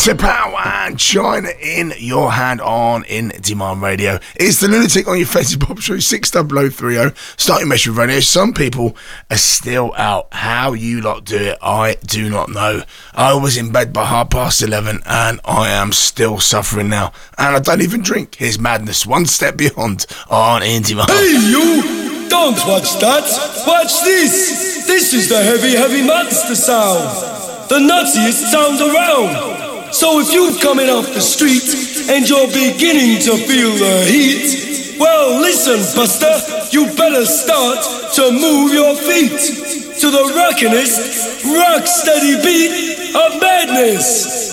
Tip out and China in your hand on In Demand Radio. It's the Lunatic on your Fetty Pop Show, 60030. Starting Mesh with Radio. Some people are still out. How you lot do it, I do not know. I was in bed by 11:30 and I am still suffering now. And I don't even drink. Here's Madness, One Step Beyond on In Demand. Hey you! Don't watch that! Watch this! This is the heavy monster sound. The nuttiest sound around. So if you're coming off the street and you're beginning to feel the heat, well listen Buster, you better start to move your feet to the rockinest, rock steady beat of madness.